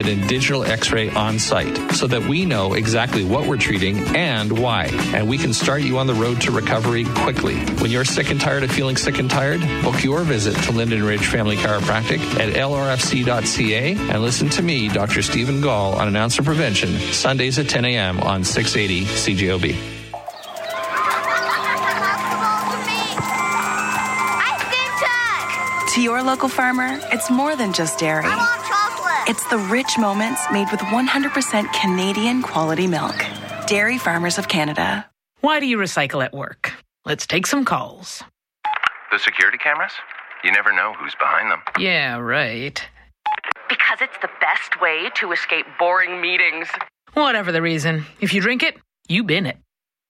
in digital x-ray on site so that we know exactly what we're treating and why. And we can start you on the road to recovery quickly. When you're sick and tired of feeling sick and tired, book your visit to Linden Ridge Family Chiropractic at lrfc.ca and listen to me, Dr. Stephen Gall, on Announcer Prevention, Sundays at 10 a.m. on 680 CJOB. To your local farmer, it's more than just dairy. I want chocolate. It's the rich moments made with 100% Canadian quality milk. Dairy Farmers of Canada. Why do you recycle at work? Let's take some calls. The security cameras? You never know who's behind them. Yeah, right. Because it's the best way to escape boring meetings. Whatever the reason, if you drink it, you bin it.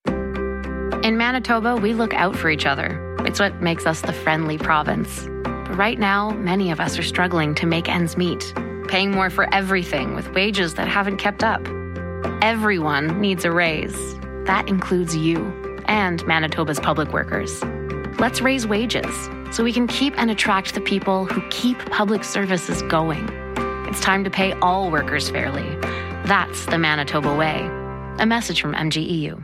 In Manitoba, we look out for each other. It's what makes us the friendly province. But right now, many of us are struggling to make ends meet, paying more for everything with wages that haven't kept up. Everyone needs a raise. That includes you and Manitoba's public workers. Let's raise wages so we can keep and attract the people who keep public services going. It's time to pay all workers fairly. That's the Manitoba way. A message from MGEU.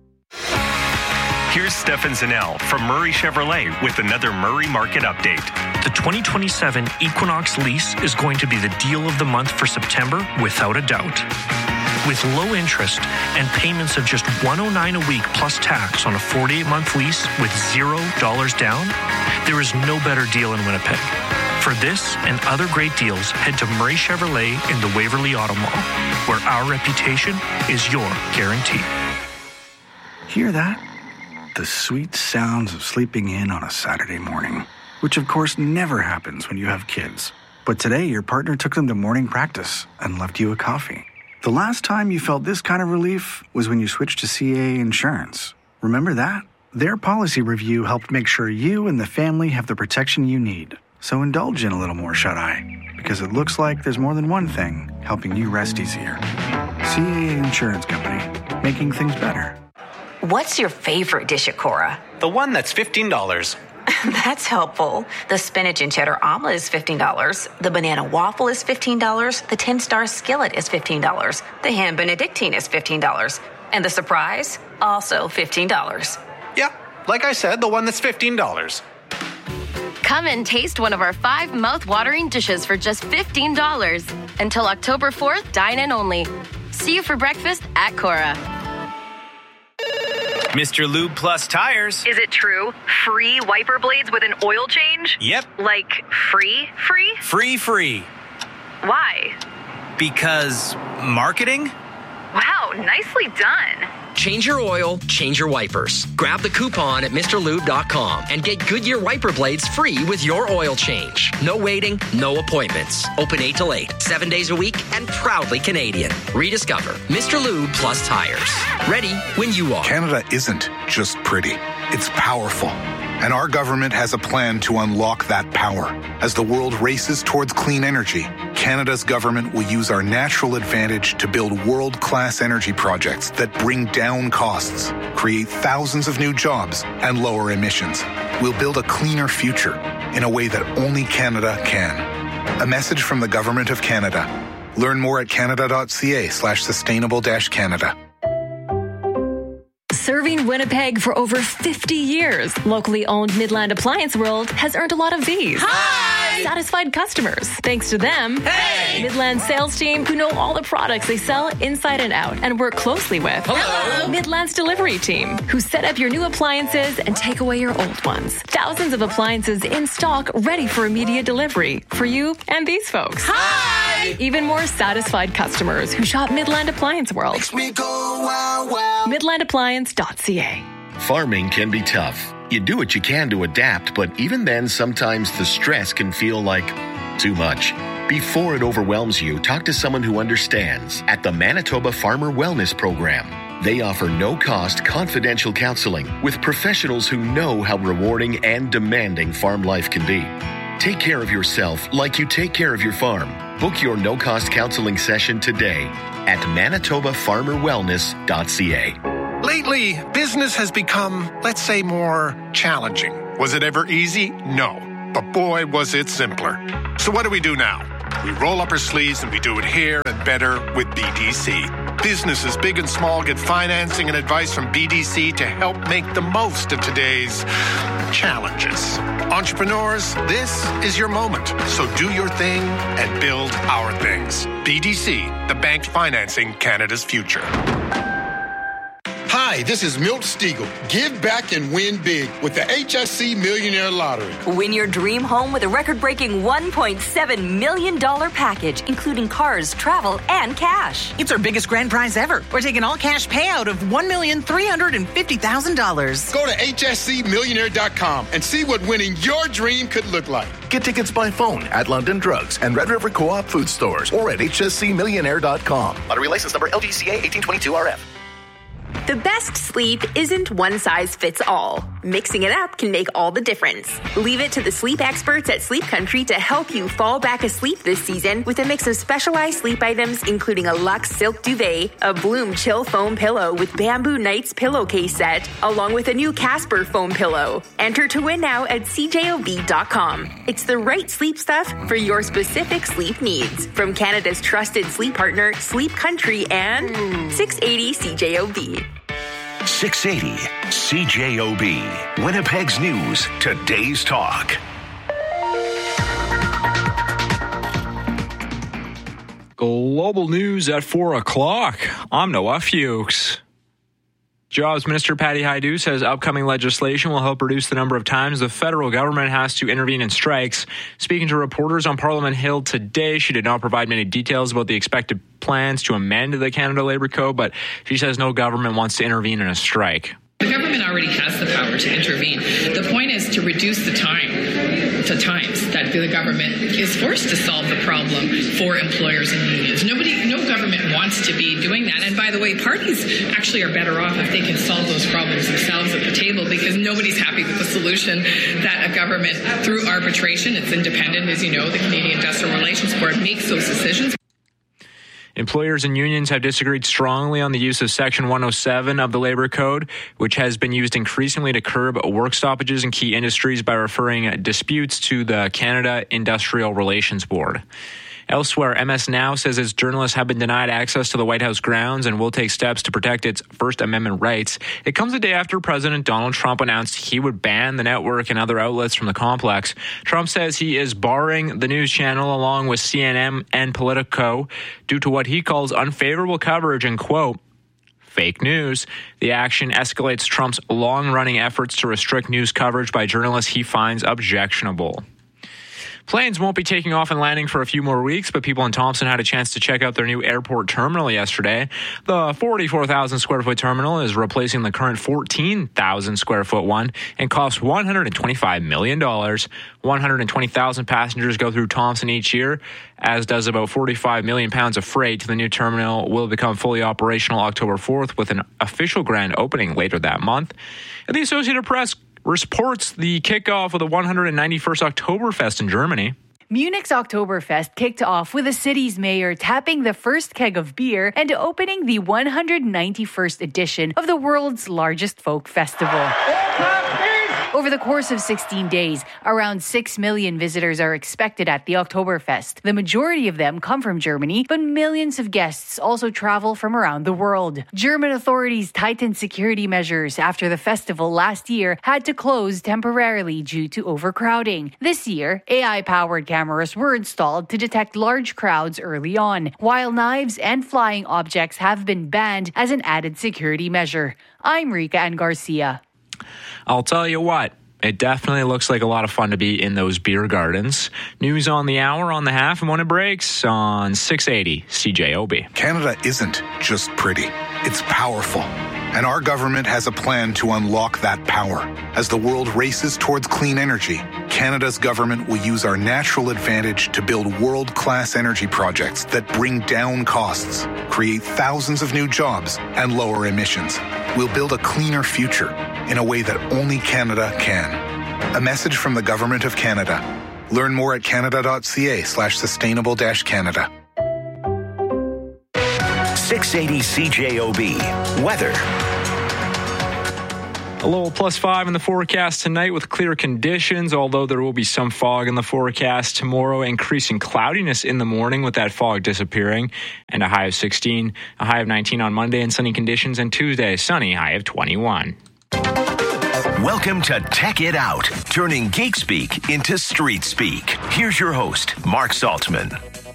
Here's Stefan Zanell from Murray Chevrolet with another Murray Market Update. The 2027 Equinox lease is going to be the deal of the month for September without a doubt. With low interest and payments of just $109 a week plus tax on a 48-month lease with $0 down, there is no better deal in Winnipeg. For this and other great deals, head to Murray Chevrolet in the Waverly Auto Mall, where our reputation is your guarantee. Hear that? The sweet sounds of sleeping in on a Saturday morning, which of course never happens when you have kids. But today your partner took them to morning practice and left you a coffee. The last time you felt this kind of relief was when you switched to CAA Insurance. Remember that? Their policy review helped make sure you and the family have the protection you need. So indulge in a little more shut-eye, because it looks like there's more than one thing helping you rest easier. CAA Insurance Company, making things better. What's your favorite dish at Cora? The one that's $15. That's helpful. The spinach and cheddar omelet is $15. The banana waffle is $15. The 10-star skillet is $15. The ham benedictine is $15. And the surprise, also $15. Yeah, like I said, the one that's $15. Come and taste one of our 5 mouth-watering dishes for just $15. Until October 4th, dine in only. See you for breakfast at Cora. Mr. Lube Plus Tires. Is it true? Free wiper blades with an oil change? Yep. Like free? Free. Why? Because marketing? Wow, nicely done. Change your oil, change your wipers. Grab the coupon at MrLube.com and get Goodyear wiper blades free with your oil change. No waiting, no appointments. Open 8 till 8, 7 days a week, and proudly Canadian. Rediscover Mr. Lube Plus Tires. Ready when you are. Canada isn't just pretty. It's powerful. And our government has a plan to unlock that power. As the world races towards clean energy, Canada's government will use our natural advantage to build world-class energy projects that bring down costs, create thousands of new jobs, and lower emissions. We'll build a cleaner future in a way that only Canada can. A message from the Government of Canada. Learn more at canada.ca/sustainable-Canada. Serving Winnipeg for over 50 years, locally owned Midland Appliance World has earned a lot of these. Hi! Satisfied customers. Thanks to them, hey! Midland sales team who know all the products they sell inside and out and work closely with. Hello! Midland's delivery team who set up your new appliances and take away your old ones. Thousands of appliances in stock ready for immediate delivery for you and these folks. Hi! Even more satisfied customers who shop Midland Appliance World. Makes me go wow, wow. MidlandAppliance.ca. Farming can be tough. You do what you can to adapt, but even then, sometimes the stress can feel like too much. Before it overwhelms you, talk to someone who understands at the Manitoba Farmer Wellness Program. They offer no-cost, confidential counseling with professionals who know how rewarding and demanding farm life can be. Take care of yourself like you take care of your farm. Book your no-cost counseling session today at manitobafarmerwellness.ca. Lately, business has become, let's say, more challenging. Was it ever easy? No. But boy, was it simpler. So what do we do now? We roll up our sleeves and we do it here and better with BDC. Businesses big and small get financing and advice from BDC to help make the most of today's challenges. Entrepreneurs, this is your moment. So do your thing and build our things. BDC, the bank financing Canada's future. Hi, this is Milt Stiegel. Give back and win big with the HSC Millionaire Lottery. Win your dream home with a record-breaking $1.7 million package, including cars, travel, and cash. It's our biggest grand prize ever. We're taking all cash payout of $1,350,000. Go to hscmillionaire.com and see what winning your dream could look like. Get tickets by phone at London Drugs and Red River Co-op food stores or at hscmillionaire.com. Lottery license number LGCA 1822RF. The best sleep isn't one size fits all. Mixing it up can make all the difference. Leave it to the sleep experts at Sleep Country to help you fall back asleep this season with a mix of specialized sleep items, including a Luxe Silk Duvet, a Bloom Chill Foam Pillow with Bamboo Nights pillowcase set, along with a new Casper foam pillow. Enter to win now at cjob.com. It's the right sleep stuff for your specific sleep needs. From Canada's trusted sleep partner, Sleep Country and 680 CJOB. 680 CJOB. Winnipeg's News, today's talk. Global news at 4 o'clock. I'm Noah Fuchs. Jobs Minister Patty Hajdu says upcoming legislation will help reduce the number of times the federal government has to intervene in strikes. Speaking to reporters on Parliament Hill today, she did not provide many details about the expected plans to amend the Canada Labour Code, but she says no government wants to intervene in a strike. The government already has the power to intervene. The point is to reduce the times that the government is forced to solve the problem for employers and unions. No government wants to be doing that. And by the way, parties actually are better off if they can solve those problems themselves at the table, because nobody's happy with the solution that a government, through arbitration, it's independent, as you know, the Canadian Industrial Relations Board makes those decisions. Employers and unions have disagreed strongly on the use of Section 107 of the Labour Code, which has been used increasingly to curb work stoppages in key industries by referring disputes to the Canada Industrial Relations Board. Elsewhere, MS Now says its journalists have been denied access to the White House grounds and will take steps to protect its First Amendment rights. It comes a day after President Donald Trump announced he would ban the network and other outlets from the complex. Trump says he is barring the news channel along with CNN and Politico due to what he calls unfavorable coverage and, quote, fake news. The action escalates Trump's long-running efforts to restrict news coverage by journalists he finds objectionable. Planes won't be taking off and landing for a few more weeks, but people in Thompson had a chance to check out their new airport terminal yesterday. The 44,000 square foot terminal is replacing the current 14,000 square foot one and costs $125 million. 120,000 passengers go through Thompson each year, as does about 45 million pounds of freight. The new terminal will become fully operational October 4th with an official grand opening later that month. And the Associated Press reports the kickoff of the 191st Oktoberfest in Germany. Munich's Oktoberfest kicked off with the city's mayor tapping the first keg of beer and opening the 191st edition of the world's largest folk festival. Over the course of 16 days, around 6 million visitors are expected at the Oktoberfest. The majority of them come from Germany, but millions of guests also travel from around the world. German authorities tightened security measures after the festival last year had to close temporarily due to overcrowding. This year, AI-powered cameras were installed to detect large crowds early on, while knives and flying objects have been banned as an added security measure. I'm Rika Ann Garcia. I'll tell you what, it definitely looks like a lot of fun to be in those beer gardens. News on the hour, on the half, and when it breaks on 680 CJOB. Canada isn't just pretty, it's powerful. And our government has a plan to unlock that power. As the world races towards clean energy, Canada's government will use our natural advantage to build world-class energy projects that bring down costs, create thousands of new jobs, and lower emissions. We'll build a cleaner future in a way that only Canada can. A message from the Government of Canada. Learn more at canada.ca/sustainable-Canada. 680 CJOB. Weather. A low +5 in the forecast tonight with clear conditions, although there will be some fog in the forecast. Tomorrow, increasing cloudiness in the morning with that fog disappearing, and a high of 16, a high of 19 on Monday, and sunny conditions. And Tuesday, sunny, high of 21. Welcome to Tech It Out, turning geek speak into street speak. Here's your host, Mark Saltzman.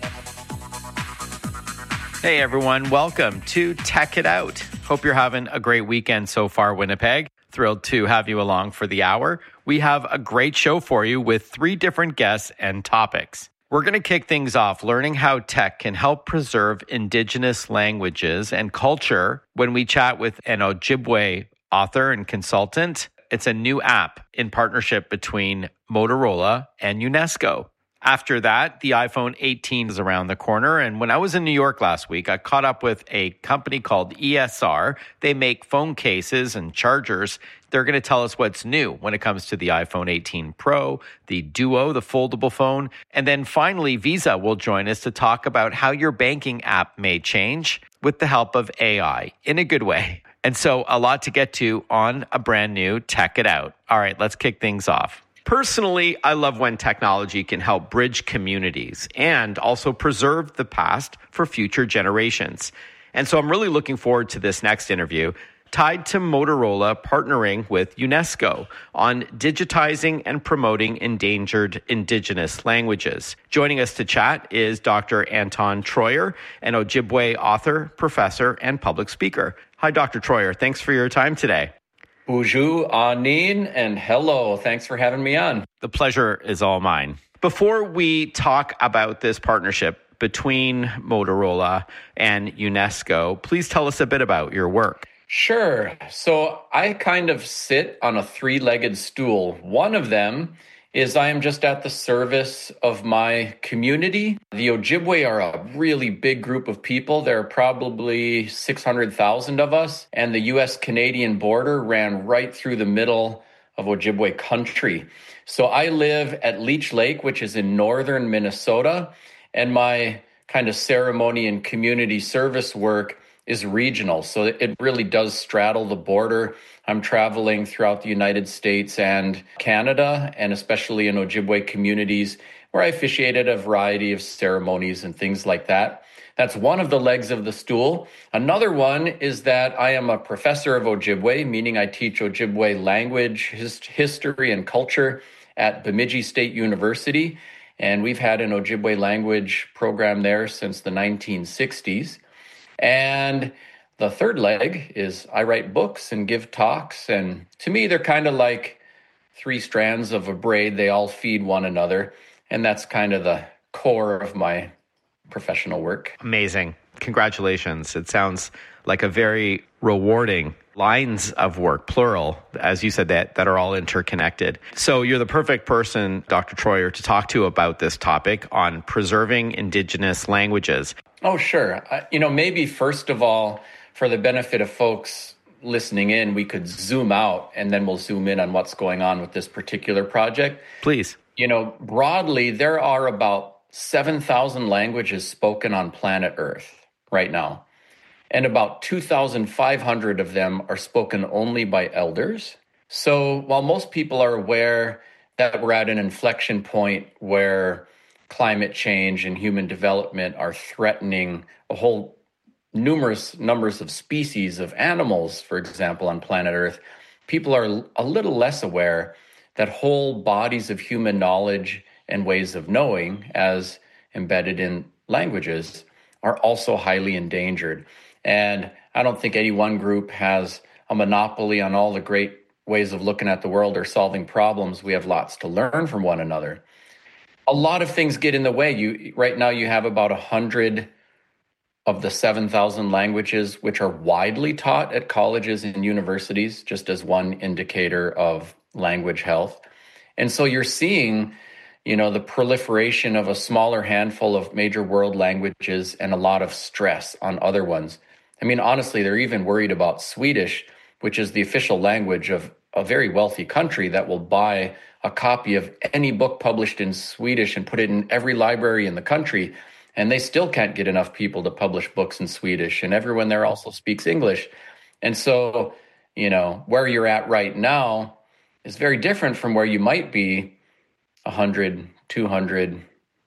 Hey everyone, welcome to Tech It Out. Hope you're having a great weekend so far, Winnipeg. Thrilled to have you along for the hour. We have a great show for you with 3 different guests and topics. We're going to kick things off learning how tech can help preserve Indigenous languages and culture when we chat with an Ojibwe author and consultant. It's a new app in partnership between Motorola and UNESCO. After that, the iPhone 18 is around the corner. And when I was in New York last week, I caught up with a company called ESR. They make phone cases and chargers. They're going to tell us what's new when it comes to the iPhone 18 Pro, the Duo, the foldable phone. And then finally, Visa will join us to talk about how your banking app may change with the help of AI in a good way. And so a lot to get to on a brand new Tech It Out. All right, let's kick things off. Personally, I love when technology can help bridge communities and also preserve the past for future generations. And so I'm really looking forward to this next interview tied to Motorola partnering with UNESCO on digitizing and promoting endangered Indigenous languages. Joining us to chat is Dr. Anton Troyer, an Ojibwe author, professor, and public speaker. Hi, Dr. Troyer. Thanks for your time today. Bonjour, Anin, and hello. Thanks for having me on. The pleasure is all mine. Before we talk about this partnership between Motorola and UNESCO, please tell us a bit about your work. Sure. So I kind of sit on a 3-legged stool. One of them is I am just at the service of my community. The Ojibwe are a really big group of people. There are probably 600,000 of us, and the U.S.-Canadian border ran right through the middle of Ojibwe country. So I live at Leech Lake, which is in northern Minnesota, and my kind of ceremony and community service work is regional. So it really does straddle the border. I'm traveling throughout the United States and Canada, and especially in Ojibwe communities where I officiated a variety of ceremonies and things like that. That's one of the legs of the stool. Another one is that I am a professor of Ojibwe, meaning I teach Ojibwe language, history, and culture at Bemidji State University. And we've had an Ojibwe language program there since the 1960s. And the third leg is I write books and give talks. And to me, they're kind of like 3 strands of a braid. They all feed one another. And that's kind of the core of my professional work. Amazing. Congratulations. It sounds like a very rewarding lines of work, plural, as you said, that are all interconnected. So you're the perfect person, Dr. Troyer, to talk to about this topic on preserving Indigenous languages. Oh, sure. Maybe first of all, for the benefit of folks listening in, we could zoom out and then we'll zoom in on what's going on with this particular project. Please. Broadly, there are about 7,000 languages spoken on planet Earth right now. And about 2,500 of them are spoken only by elders. So while most people are aware that we're at an inflection point where climate change and human development are threatening a whole numerous numbers of species of animals, for example, on planet Earth, people are a little less aware that whole bodies of human knowledge and ways of knowing, as embedded in languages, are also highly endangered. And I don't think any one group has a monopoly on all the great ways of looking at the world or solving problems. We have lots to learn from one another. A lot of things get in the way. Right now you have about 100 of the 7,000 languages which are widely taught at colleges and universities, just as one indicator of language health. And so you're seeing, the proliferation of a smaller handful of major world languages and a lot of stress on other ones. I mean, honestly, they're even worried about Swedish, which is the official language of a very wealthy country that will buy a copy of any book published in Swedish and put it in every library in the country. And they still can't get enough people to publish books in Swedish. And everyone there also speaks English. And so where you're at right now is very different from where you might be 100, 200,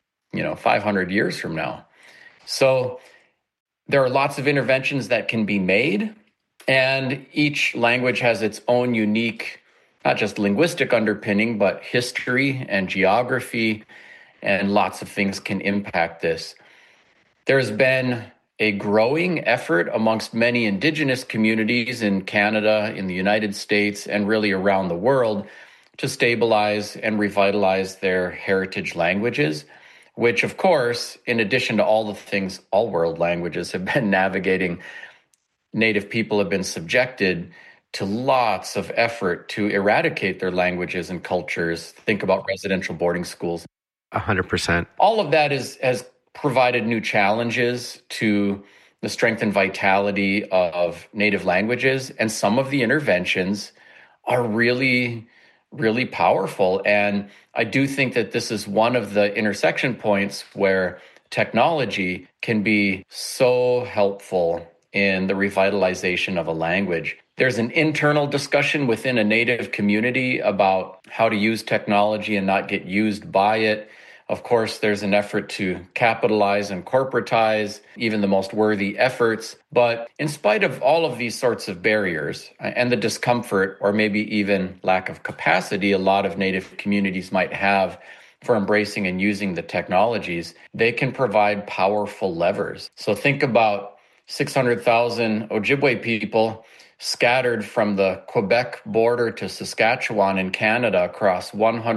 500 years from now. So there are lots of interventions that can be made, and each language has its own unique, not just linguistic underpinning, but history and geography, and lots of things can impact this. There's been a growing effort amongst many Indigenous communities in Canada, in the United States, and really around the world to stabilize and revitalize their heritage languages, which, of course, in addition to all the things all world languages have been navigating, Native people have been subjected to lots of effort to eradicate their languages and cultures. Think about residential boarding schools. 100%. All of that has provided new challenges to the strength and vitality of Native languages. And some of the interventions are really, really powerful. And I do think that this is one of the intersection points where technology can be so helpful in the revitalization of a language. There's an internal discussion within a Native community about how to use technology and not get used by it. Of course, there's an effort to capitalize and corporatize even the most worthy efforts. But in spite of all of these sorts of barriers and the discomfort or maybe even lack of capacity a lot of Native communities might have for embracing and using the technologies, they can provide powerful levers. So think about 600,000 Ojibwe people scattered from the Quebec border to Saskatchewan in Canada across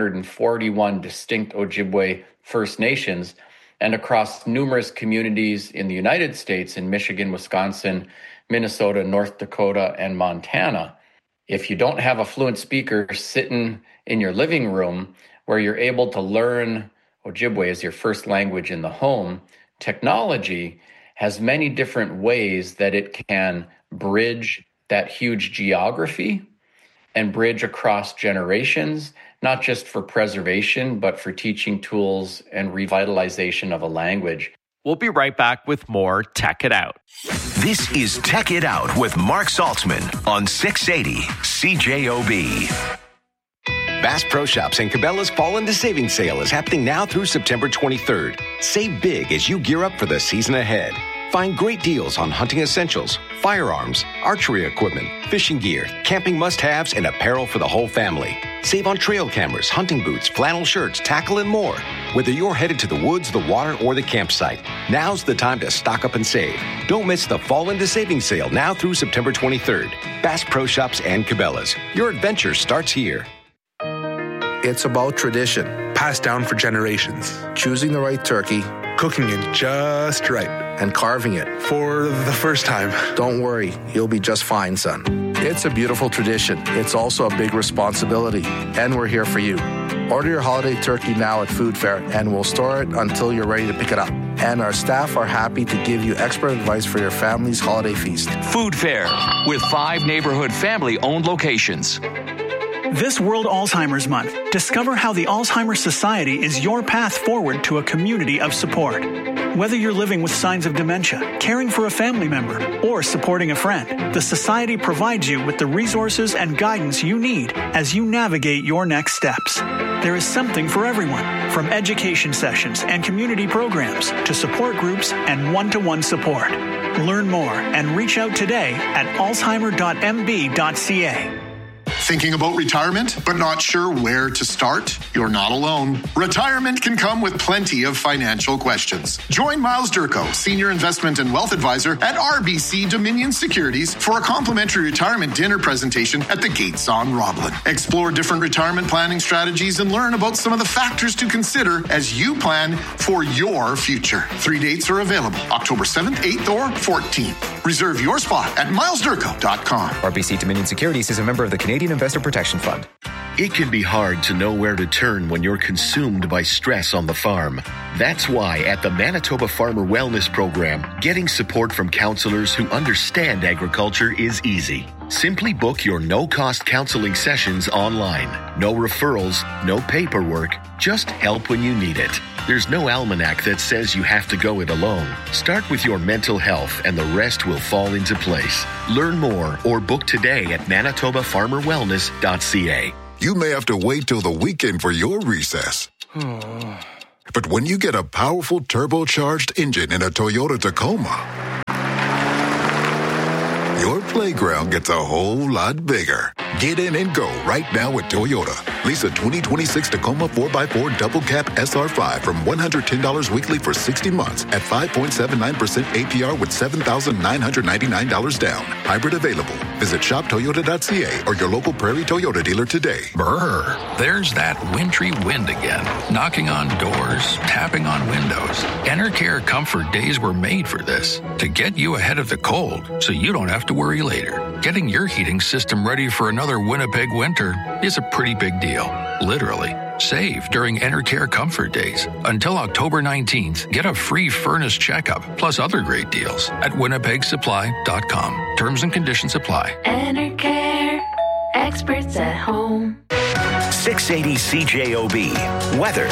141 distinct Ojibwe First Nations and across numerous communities in the United States in Michigan, Wisconsin, Minnesota, North Dakota, and Montana. If you don't have a fluent speaker sitting in your living room where you're able to learn Ojibwe as your first language in the home, technology has many different ways that it can bridge that huge geography and bridge across generations, not just for preservation, but for teaching tools and revitalization of a language. We'll be right back with more Tech It Out. This is Tech It Out with Mark Saltzman on 680 CJOB. Bass Pro Shops and Cabela's Fall into Savings Sale is happening now through September 23rd. Save big as you gear up for the season ahead. Find great deals on hunting essentials, firearms, archery equipment, fishing gear, camping must-haves, and apparel for the whole family. Save on trail cameras, hunting boots, flannel shirts, tackle, and more. Whether you're headed to the woods, the water, or the campsite, now's the time to stock up and save. Don't miss the Fall into Savings Sale now through September 23rd. Bass Pro Shops and Cabela's. Your adventure starts here. It's about tradition, passed down for generations. Choosing the right turkey, cooking it just right, and carving it for the first time. Don't worry, you'll be just fine, son. It's a beautiful tradition. It's also a big responsibility, and we're here for you. Order your holiday turkey now at Food Fair, and we'll store it until you're ready to pick it up. And our staff are happy to give you expert advice for your family's holiday feast. Food Fair, with 5 neighborhood family-owned locations. This World Alzheimer's Month, discover how the Alzheimer's Society is your path forward to a community of support. Whether you're living with signs of dementia, caring for a family member, or supporting a friend, the Society provides you with the resources and guidance you need as you navigate your next steps. There is something for everyone, from education sessions and community programs to support groups and one-to-one support. Learn more and reach out today at alzheimer.mb.ca. Thinking about retirement, but not sure where to start? You're not alone. Retirement can come with plenty of financial questions. Join Miles Durko, Senior Investment and Wealth Advisor at RBC Dominion Securities for a complimentary retirement dinner presentation at the Gates on Roblin. Explore different retirement planning strategies and learn about some of the factors to consider as you plan for your future. 3 dates are available, October 7th, 8th, or 14th. Reserve your spot at milesdurko.com. RBC Dominion Securities is a member of the Canadian Investor Protection Fund. It can be hard to know where to turn when you're consumed by stress on the farm. That's why at the Manitoba Farmer Wellness Program, getting support from counselors who understand agriculture is easy. Simply book your no-cost counseling sessions online. No referrals, no paperwork, Just help when you need it. There's no almanac that says you have to go it alone. Start with your mental health and the rest will fall into place. Learn more or book today at manitobafarmerwellness.ca. You may have to wait till the weekend for your recess. But when you get a powerful turbocharged engine in a Toyota Tacoma, your playground gets a whole lot bigger. Get in and go right now with Toyota. Lease a 2026 Tacoma 4x4 Double Cab SR5 from $110 weekly for 60 months at 5.79% APR with $7,999 down. Hybrid available. Visit shoptoyota.ca or your local Prairie Toyota dealer today. Brr, there's that wintry wind again. Knocking on doors, tapping on windows. Enercare Comfort Days were made for this. To get you ahead of the cold so you don't have to worry later. Getting your heating system ready for another Winnipeg winter is a pretty big deal. Literally. Save during Enercare Comfort Days. Until October 19th, get a free furnace checkup plus other great deals at winnipegsupply.com. Terms and conditions apply. Enercare. Experts at home. 680 CJOB. Weather.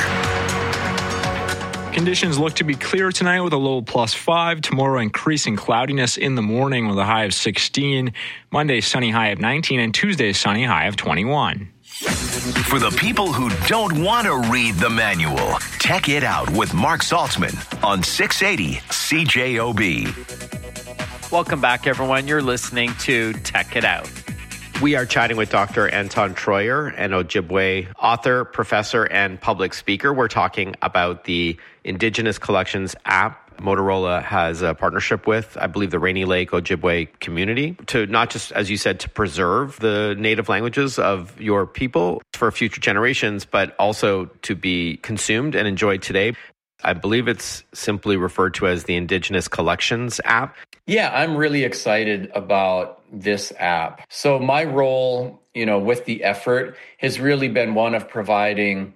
Conditions look to be clear tonight with a low +5. Tomorrow, increasing cloudiness in the morning with a high of 16. Monday, sunny high of 19. And Tuesday, sunny high of 21. For the people who don't want to read the manual, Tech It Out with Mark Saltzman on 680 CJOB. Welcome back, everyone. You're listening to Tech It Out. We are chatting with Dr. Anton Troyer, an Ojibwe author, professor, and public speaker. We're talking about the Indigenous Collections app Motorola has a partnership with, I believe, the Rainy Lake Ojibwe community to not just, as you said, to preserve the native languages of your people for future generations, but also to be consumed and enjoyed today. I believe it's simply referred to as the Indigenous Collections app. Yeah, I'm really excited about this app. So my role, with the effort has really been one of providing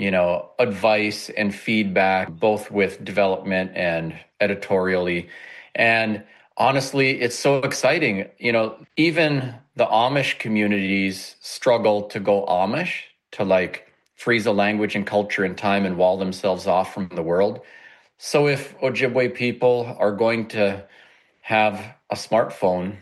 advice and feedback, both with development and editorially. And honestly, it's so exciting. Even the Amish communities struggle to go Amish, to freeze a language and culture and time and wall themselves off from the world. So if Ojibwe people are going to have a smartphone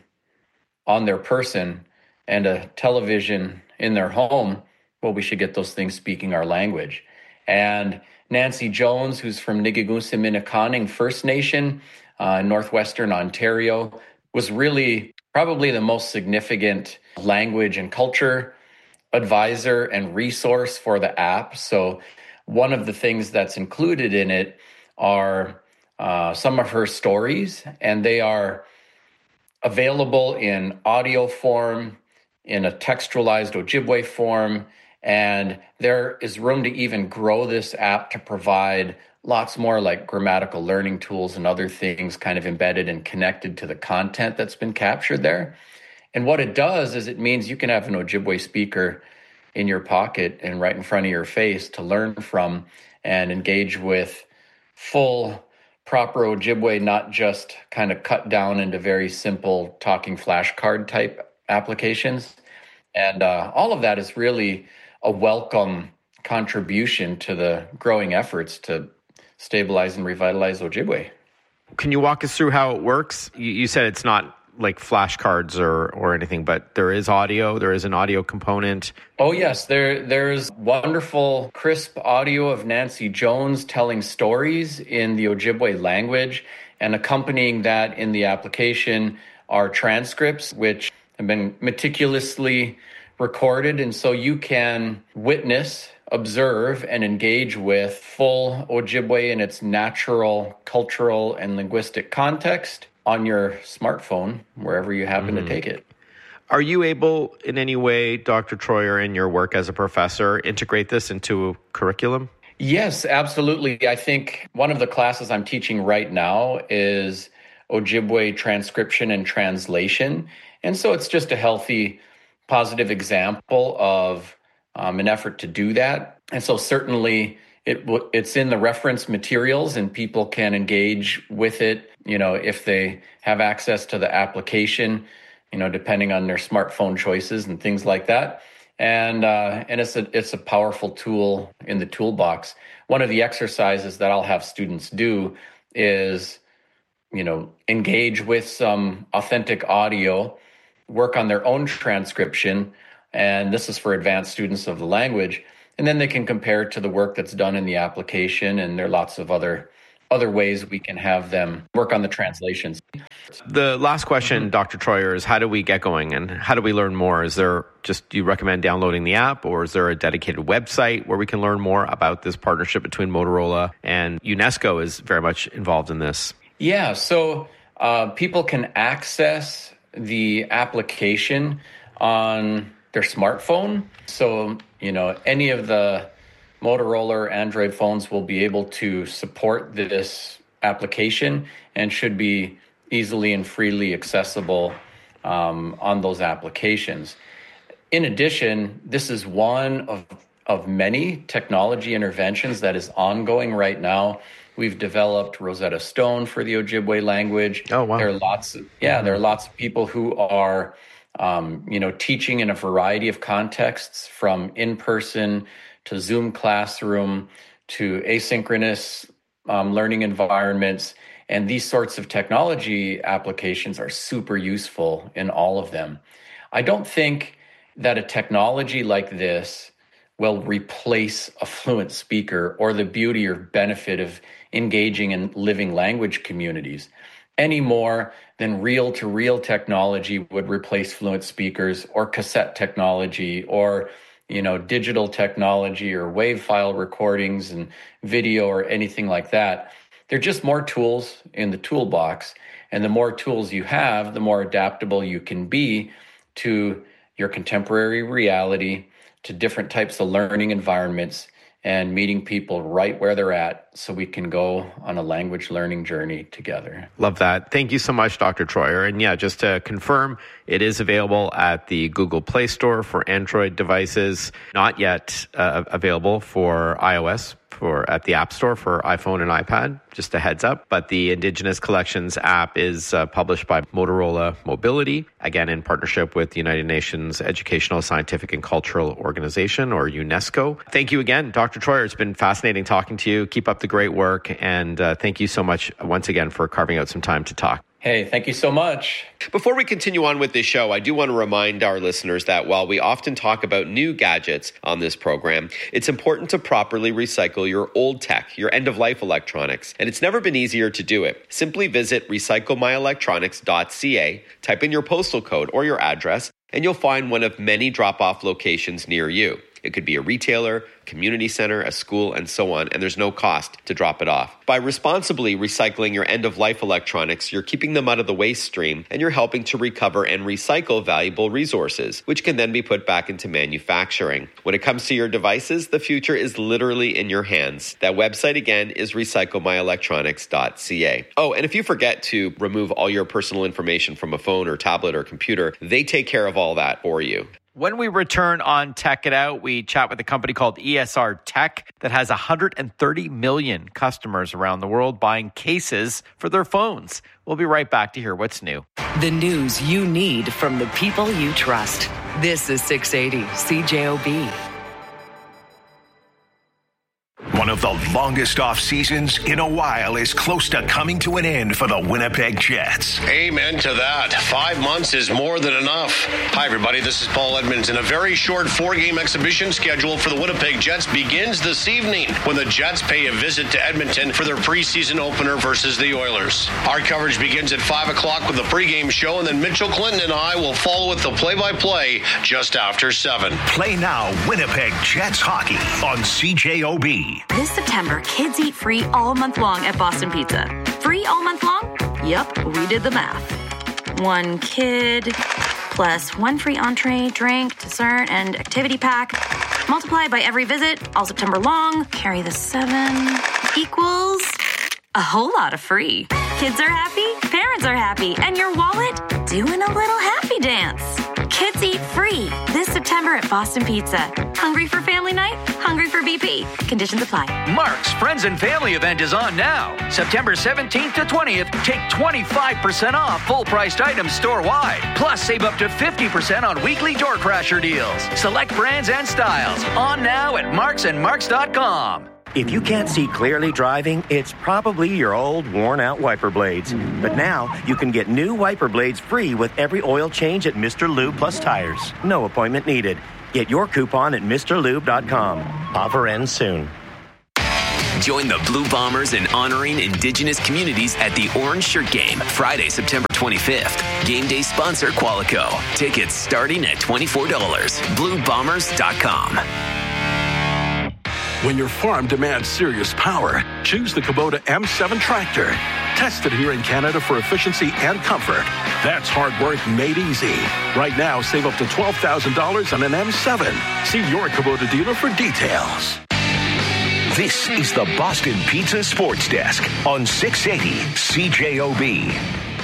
on their person and a television in their home, well, we should get those things speaking our language. And Nancy Jones, who's from Nigigusa-Minneconning First Nation in northwestern Ontario, was really probably the most significant language and culture advisor and resource for the app. So one of the things that's included in it are some of her stories, and they are available in audio form, in a textualized Ojibwe form, and there is room to even grow this app to provide lots more grammatical learning tools and other things kind of embedded and connected to the content that's been captured there. And what it does is it means you can have an Ojibwe speaker in your pocket and right in front of your face to learn from and engage with full, proper Ojibwe, not just kind of cut down into very simple talking flashcard type applications. And all of that is really a welcome contribution to the growing efforts to stabilize and revitalize Ojibwe. Can you walk us through how it works? You said it's not like flashcards or anything, but there is audio. There is an audio component. Oh, yes. There's wonderful, crisp audio of Nancy Jones telling stories in the Ojibwe language, and accompanying that in the application are transcripts, which have been meticulously recorded. And so you can witness, observe, and engage with full Ojibwe in its natural, cultural, and linguistic context on your smartphone, wherever you happen to take it. Are you able in any way, Dr. Troyer, in your work as a professor, integrate this into a curriculum? Yes, absolutely. I think one of the classes I'm teaching right now is Ojibwe transcription and translation. And so it's just a healthy, positive example of an effort to do that. And so certainly it's in the reference materials and people can engage with it, if they have access to the application, depending on their smartphone choices and things like that. And it's a powerful tool in the toolbox. One of the exercises that I'll have students do is, engage with some authentic audio, work on their own transcription, and this is for advanced students of the language, and then they can compare it to the work that's done in the application, and there are lots of other ways we can have them work on the translations. The last question, Dr. Troyer, is how do we get going and how do we learn more? Is there do you recommend downloading the app, or is there a dedicated website where we can learn more about this partnership between Motorola and UNESCO is very much involved in this? Yeah, so people can access the application on their smartphone. So, any of the Motorola or Android phones will be able to support this application and should be easily and freely accessible on those applications. In addition, this is one of many technology interventions that is ongoing right now. We've developed Rosetta Stone for the Ojibwe language. Oh, wow. There are lots of people who are teaching in a variety of contexts, from in-person to Zoom classroom to asynchronous learning environments. And these sorts of technology applications are super useful in all of them. I don't think that a technology like this will replace a fluent speaker or the beauty or benefit of engaging in living language communities any more than reel-to-reel technology would replace fluent speakers, or cassette technology, or digital technology, or WAV file recordings and video, or anything like that. They're just more tools in the toolbox. And the more tools you have, the more adaptable you can be to your contemporary reality, to different types of learning environments, and meeting people right where they're at so we can go on a language learning journey together. Love that. Thank you so much, Dr. Troyer. And yeah, just to confirm, it is available at the Google Play Store for Android devices, not yet available for iOS, at the App Store for iPhone and iPad, just a heads up. But the Indigenous Collections app is published by Motorola Mobility, again in partnership with the United Nations Educational, Scientific and Cultural Organization, or UNESCO. Thank you again, Dr. Troyer. It's been fascinating talking to you. Keep up the great work. And thank you so much once again for carving out some time to talk. Hey, thank you so much. Before we continue on with this show, I do want to remind our listeners that while we often talk about new gadgets on this program, it's important to properly recycle your old tech, your end-of-life electronics, and it's never been easier to do it. Simply visit recyclemyelectronics.ca, type in your postal code or your address, and you'll find one of many drop-off locations near you. It could be a retailer, community center, a school, and so on, and there's no cost to drop it off. By responsibly recycling your end-of-life electronics, you're keeping them out of the waste stream, and you're helping to recover and recycle valuable resources, which can then be put back into manufacturing. When it comes to your devices, the future is literally in your hands. That website again is recyclemyelectronics.ca. Oh, and if you forget to remove all your personal information from a phone or tablet or computer, they take care of all that for you. When we return on Tech It Out, we chat with a company called ESR Tech that has 130 million customers around the world buying cases for their phones. We'll be right back to hear what's new. The news you need from the people you trust. This is 680 CJOB. One of the longest off seasons in a while is close to coming to an end for the Winnipeg Jets. Amen to that. 5 months is more than enough. Hi, everybody. This is Paul Edmonds. A very short 4-game exhibition schedule for the Winnipeg Jets begins this evening when the Jets pay a visit to Edmonton for their preseason opener versus the Oilers. Our coverage begins at 5 o'clock with the pregame show, and then Mitchell Clinton and I will follow with the play-by-play just after 7. Play now Winnipeg Jets hockey on CJOB. This September, kids eat free all month long at Boston Pizza. Free all month long? Yep, we did the math. 1 kid plus 1 free entree, drink, dessert, and activity pack. Multiply by every visit, all September long. Carry the 7 equals a whole lot of free. Kids are happy, parents are happy, and your wallet doing a little happy dance. Kids eat free this September September at Boston Pizza. Hungry for family night? Hungry for BP. Conditions apply. Mark's Friends and Family event is on now. September 17th to 20th, take 25% off full-priced items store-wide. Plus, save up to 50% on weekly door crasher deals. Select brands and styles. On now at marksandmarks.com. If you can't see clearly driving, it's probably your old, worn-out wiper blades. But now, you can get new wiper blades free with every oil change at Mr. Lube Plus Tires. No appointment needed. Get your coupon at MrLube.com. Offer ends soon. Join the Blue Bombers in honoring Indigenous communities at the Orange Shirt Game, Friday, September 25th. Game day sponsor Qualico. Tickets starting at $24. BlueBombers.com. When your farm demands serious power, choose the Kubota M7 tractor. Tested here in Canada for efficiency and comfort. That's hard work made easy. Right now, save up to $12,000 on an M7. See your Kubota dealer for details. This is the Boston Pizza Sports Desk on 680 CJOB.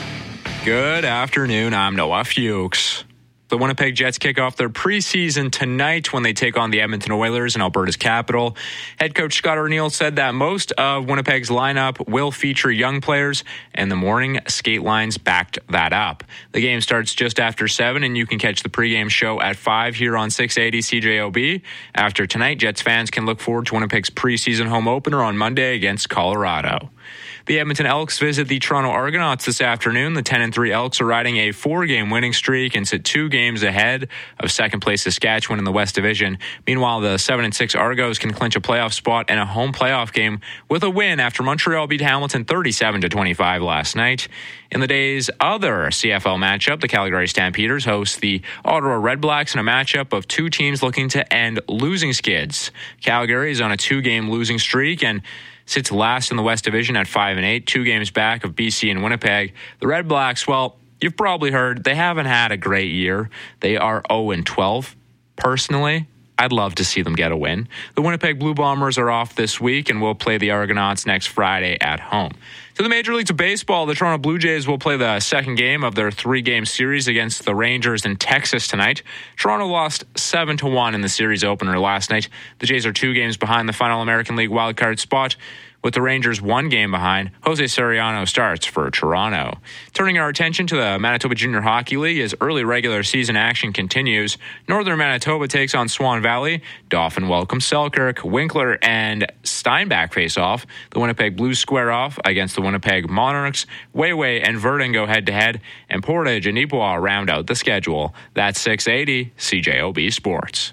Good afternoon. I'm Noah Fuchs. The Winnipeg Jets kick off their preseason tonight when they take on the Edmonton Oilers in Alberta's capital. Head coach Scott Arniel said that most of Winnipeg's lineup will feature young players, and the morning skate lines backed that up. The game starts just after 7, and you can catch the pregame show at 5 here on 680 CJOB. After tonight, Jets fans can look forward to Winnipeg's preseason home opener on Monday against Colorado. The Edmonton Elks visit the Toronto Argonauts this afternoon. The 10-3 Elks are riding a 4-game winning streak and sit 2 games ahead of second-place Saskatchewan in the West Division. Meanwhile, the 7-6 Argos can clinch a playoff spot and a home playoff game with a win after Montreal beat Hamilton 37-25 last night. In the day's other CFL matchup, the Calgary Stampeders host the Ottawa Redblacks in a matchup of 2 teams looking to end losing skids. Calgary is on a 2-game losing streak and sits last in the West Division at 5-8, 2 games back of BC and Winnipeg. The Red Blacks, well, you've probably heard they haven't had a great year. They are 0-12. Personally, I'd love to see them get a win. The Winnipeg Blue Bombers are off this week and will play the Argonauts next Friday at home. To the Major Leagues of Baseball, the Toronto Blue Jays will play the second game of their 3-game series against the Rangers in Texas tonight. Toronto lost 7-1 in the series opener last night. The Jays are 2 games behind the final American League wildcard spot, with the Rangers 1 game behind. Jose Soriano starts for Toronto. Turning our attention to the Manitoba Junior Hockey League as early regular season action continues. Northern Manitoba takes on Swan Valley. Dauphin welcomes Selkirk. Winkler and Steinbach face off. The Winnipeg Blues square off against the Winnipeg Monarchs. Wayway and Verdun go head-to-head. And Portage and Ipoh round out the schedule. That's 680 CJOB Sports.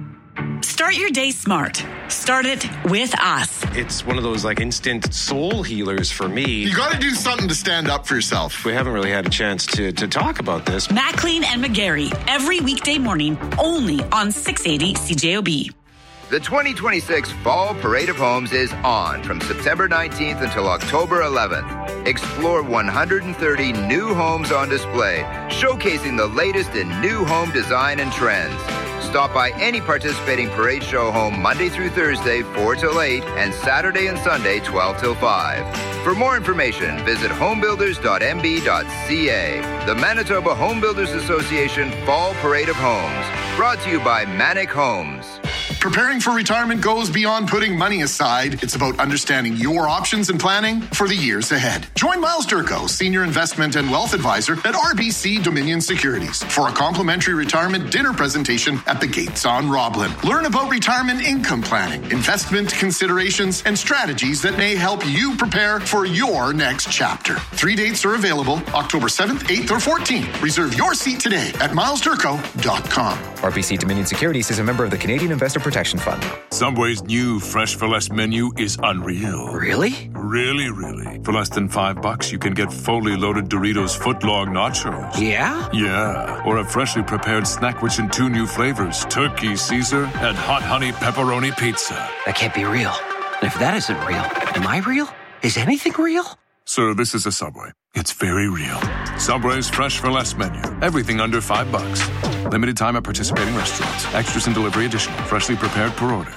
Start your day smart. Start it with us. It's one of those instant soul healers for me. You got to do something to stand up for yourself. We haven't really had a chance to talk about this. Maclean and McGarry, every weekday morning, only on 680 CJOB. The 2026 Fall Parade of Homes is on from September 19th until October 11th. Explore 130 new homes on display, showcasing the latest in new home design and trends. Stop by any participating parade show home Monday through Thursday, 4 till 8, and Saturday and Sunday, 12 till 5. For more information, visit homebuilders.mb.ca. The Manitoba Home Builders Association Fall Parade of Homes. Brought to you by Manic Homes. Preparing for retirement goes beyond putting money aside. It's about understanding your options and planning for the years ahead. Join Miles Durko, Senior Investment and Wealth Advisor at RBC Dominion Securities, for a complimentary retirement dinner presentation at the Gates on Roblin. Learn about retirement income planning, investment considerations, and strategies that may help you prepare for your next chapter. 3 dates are available, October 7th, 8th, or 14th. Reserve your seat today at milesdurko.com. RBC Dominion Securities is a member of the Canadian Investor Protection Fund. Subway's new Fresh for Less menu is unreal. Really? Really, really. For less than $5, you can get fully loaded Doritos footlong nachos. Yeah? Yeah. Or a freshly prepared snack rich in 2 new flavors, Turkey Caesar and Hot Honey Pepperoni Pizza. That can't be real. And if that isn't real, am I real? Is anything real? Sir, this is a Subway. It's very real. Subway's Fresh for Less menu. Everything under $5. Limited time at participating restaurants. Extras and delivery additional. Freshly prepared per order.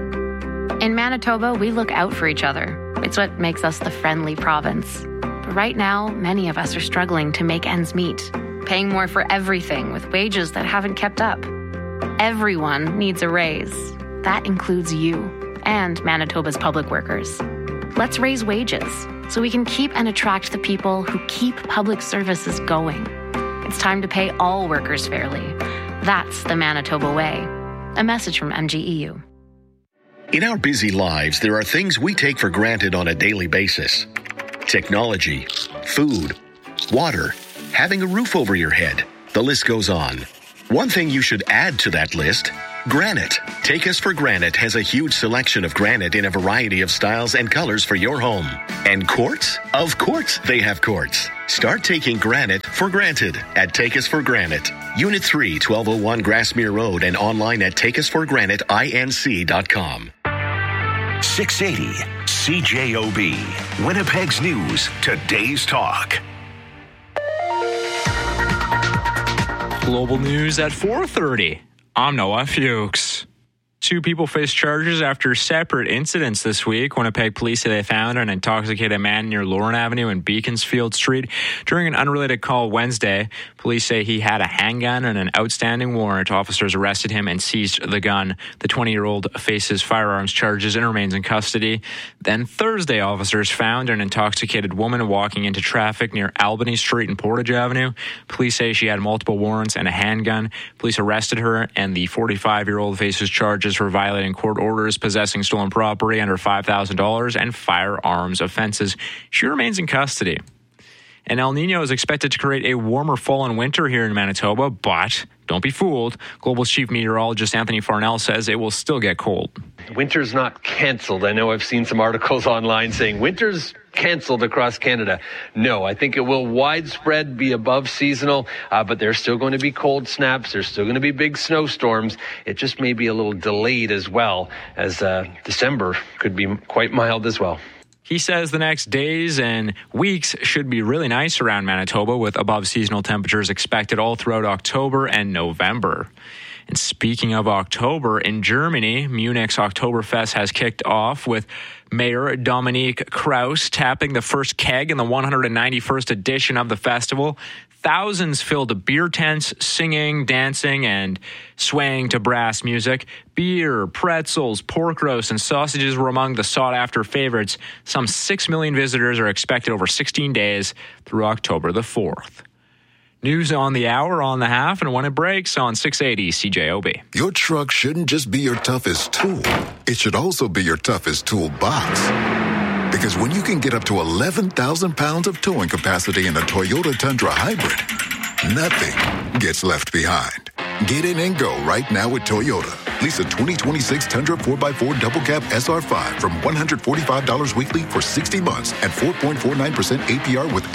In Manitoba, we look out for each other. It's what makes us the friendly province. But right now, many of us are struggling to make ends meet, paying more for everything with wages that haven't kept up. Everyone needs a raise. That includes you and Manitoba's public workers. Let's raise wages so we can keep and attract the people who keep public services going. It's time to pay all workers fairly. That's the Manitoba way. A message from MGEU. In our busy lives, there are things we take for granted on a daily basis. Technology, food, water, having a roof over your head. The list goes on. One thing you should add to that list, granite. Take Us for Granite has a huge selection of granite in a variety of styles and colors for your home. And quartz? Of course they have quartz. Start taking granite for granted at Take Us for Granite. Unit 3, 1201 Grassmere Road, and online at takeusforgraniteinc.com. 680 CJOB, Winnipeg's News, Today's Talk. Global news at 4:30. I'm Noah Fuchs. 2 people face charges after separate incidents this week. Winnipeg police say they found an intoxicated man near Lauren Avenue and Beaconsfield Street during an unrelated call Wednesday. Police say he had a handgun and an outstanding warrant. Officers arrested him and seized the gun. The 20-year-old faces firearms charges and remains in custody. Then Thursday, officers found an intoxicated woman walking into traffic near Albany Street and Portage Avenue. Police say she had multiple warrants and a handgun. Police arrested her, and the 45-year-old faces charges for violating court orders, possessing stolen property under $5,000, and firearms offenses. She remains in custody. And El Nino is expected to create a warmer fall and winter here in Manitoba, but don't be fooled. Global Chief Meteorologist Anthony Farnell says it will still get cold. Winter's not canceled. I know I've seen some articles online saying winter's canceled across Canada. No, I think it will widespread be above seasonal, but there's still going to be cold snaps. There's still going to be big snowstorms. It just may be a little delayed as well, as December could be quite mild as well. He says the next days and weeks should be really nice around Manitoba, with above seasonal temperatures expected all throughout October and November. And speaking of October, in Germany, Munich's Oktoberfest has kicked off with Mayor Dominique Kraus tapping the first keg in the 191st edition of the festival. Thousands filled beer tents, singing, dancing, and swaying to brass music. Beer, pretzels, pork roast, and sausages were among the sought-after favorites. Some 6 million visitors are expected over 16 days through October the 4th. News on the hour, on the half, and when it breaks on 680 CJOB. Your truck shouldn't just be your toughest tool. It should also be your toughest toolbox. Because when you can get up to 11,000 pounds of towing capacity in a Toyota Tundra Hybrid, nothing gets left behind. Get in and go right now with Toyota. Lease a 2026 Tundra 4x4 Double Cab SR5 from $145 weekly for 60 months at 4.49% APR with